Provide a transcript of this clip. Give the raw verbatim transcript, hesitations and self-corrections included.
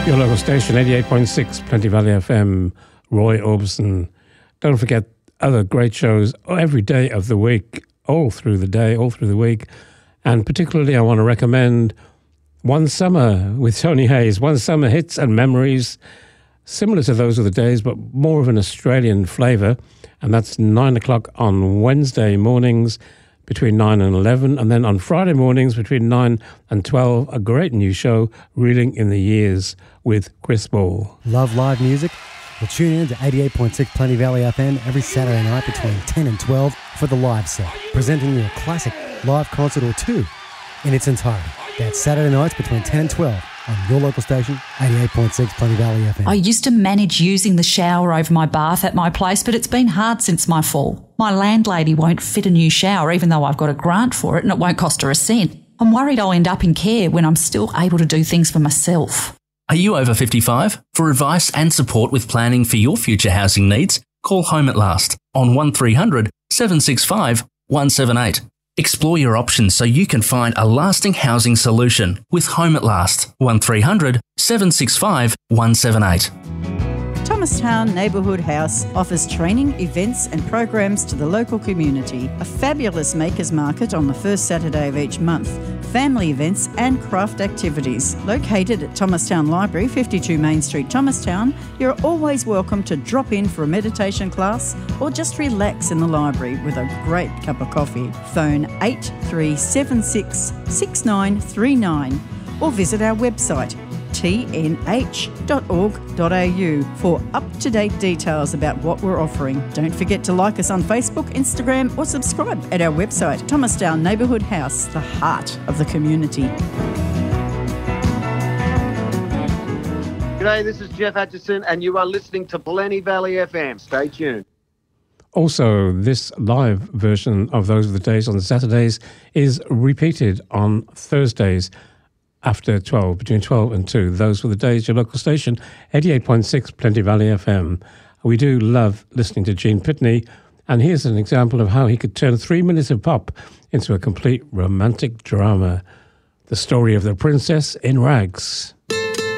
Your local station, eighty-eight point six, Plenty Valley F M, Roy Orbison. Don't forget other great shows every day of the week, all through the day, all through the week. And particularly I want to recommend One Summer with Tony Hayes. One Summer hits and memories, similar to those of the days, but more of an Australian flavour. And that's nine o'clock on Wednesday mornings, between nine and eleven, and then on Friday mornings between nine and twelve, a great new show, Reeling in the Years with Chris Ball. Love live music? Well, tune in to eighty-eight point six Plenty Valley F M every Saturday night between ten and twelve for the live set, presenting you a classic live concert or two in its entirety. That's Saturday nights between ten and twelve on your local station, eighty-eight point six Plenty Valley F M. I used to manage using the shower over my bath at my place, but it's been hard since my fall. My landlady won't fit a new shower even though I've got a grant for it and it won't cost her a cent. I'm worried I'll end up in care when I'm still able to do things for myself. Are you over fifty-five? For advice and support with planning for your future housing needs, call Home at Last on one three hundred, seven six five, one seven eight. Explore your options so you can find a lasting housing solution with Home at Last, one three hundred, seven six five, one seven eight. Thomastown Neighbourhood House offers training, events and programs to the local community. A fabulous makers market on the first Saturday of each month. Family events and craft activities. Located at Thomastown Library, fifty-two Main Street, Thomastown, you're always welcome to drop in for a meditation class or just relax in the library with a great cup of coffee. Phone eight three seven six, six nine three nine or visit our website t n h dot org dot a u for up-to-date details about what we're offering. Don't forget to like us on Facebook, Instagram or subscribe at our website, Thomastown Neighbourhood House, the heart of the community. G'day, this is Jeff Atchison and you are listening to Plenty Valley F M. Stay tuned. Also, this live version of Those Are the Days on Saturdays is repeated on Thursdays after twelve, between twelve and two. Those were the days, your local station, eighty-eight point six Plenty Valley F M. We do love listening to Gene Pitney, and here's an example of how he could turn three minutes of pop into a complete romantic drama. The Story of the Princess in Rags.